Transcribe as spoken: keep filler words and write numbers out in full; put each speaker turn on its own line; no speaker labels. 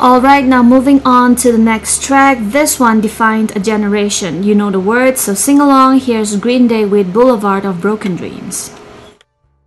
Alright, now moving on to the next track. This one defined a generation. You know the words, so sing along. Here's Green Day with Boulevard of Broken Dreams.